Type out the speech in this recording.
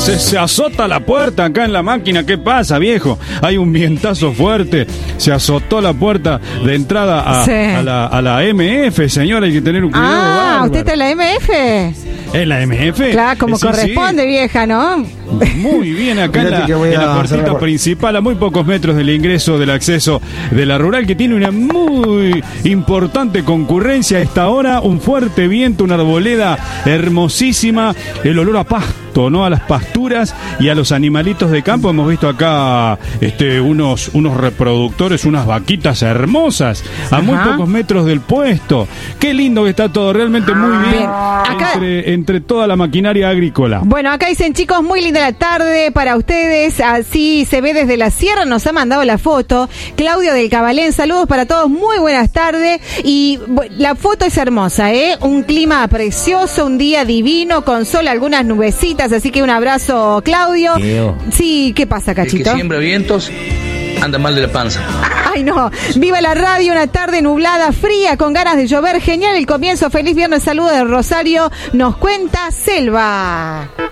Se azota la puerta acá en la máquina. ¿Qué pasa, viejo? Hay un vientazo fuerte. Se azotó la puerta de entrada a la MF, señora. Hay que tener un cuidado. Ah, ¿usted está en la MF? ¿En la MF? Claro, como corresponde, vieja, ¿no? Muy bien, acá en la puertita principal, a muy pocos metros del ingreso del acceso de la rural, que tiene una muy importante concurrencia a esta hora, un fuerte viento, una arboleda hermosísima, el olor a pasto, ¿no? A las pasturas y a los animalitos de campo. Hemos visto acá unos reproductores, unas vaquitas hermosas, a muy pocos metros del puesto. Qué lindo que está todo, realmente muy bien. Acá, entre toda la maquinaria agrícola. Bueno, acá dicen, chicos, muy linda la tarde para ustedes, así se ve desde la sierra, nos ha mandado la foto Claudio del Cabalén, saludos para todos, muy buenas tardes, y la foto es hermosa, un clima precioso, un día divino, con sol, algunas nubecitas, así que un abrazo, Claudio. Sí, ¿qué pasa, Cachito? El que siembra vientos anda mal de la panza. Ay, no. Viva la radio, una tarde nublada, fría, con ganas de llover. Genial el comienzo. Feliz viernes, saludos de Rosario. Nos cuenta Selva.